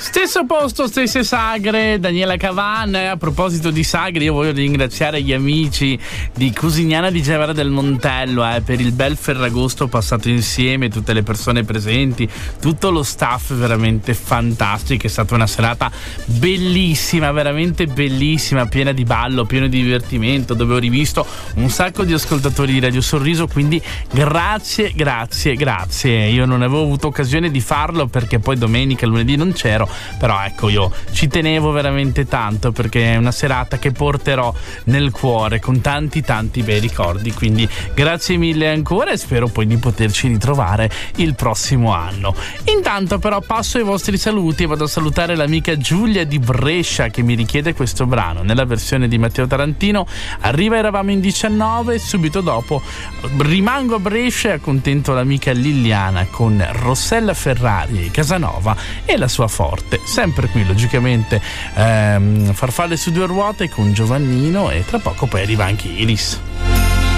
Stesso posto, stesse sagre, Daniela Cavan. A proposito di sagre, io voglio ringraziare gli amici di Cusignana di Gevara del Montello per il bel Ferragosto passato insieme, tutte le persone presenti, tutto lo staff veramente fantastico. È stata una serata bellissima, veramente bellissima, piena di ballo, piena di divertimento, dove ho rivisto un sacco di ascoltatori di Radio Sorriso, quindi grazie. Io non avevo avuto occasione di farlo perché poi domenica e lunedì non c'ero, però ecco, io ci tenevo veramente tanto perché è una serata che porterò nel cuore con tanti bei ricordi, quindi grazie mille ancora e spero poi di poterci ritrovare il prossimo anno. Intanto però passo ai vostri saluti e vado a salutare l'amica Giulia di Brescia che mi richiede questo brano nella versione di Matteo Tarantino. Arriva Eravamo in 19 e subito dopo rimango a Brescia e accontento l'amica Liliana con Rossella Ferrari Casanova e la sua Forte. Sempre qui logicamente Farfalle su due ruote con Giovannino e tra poco poi arriva anche Iris.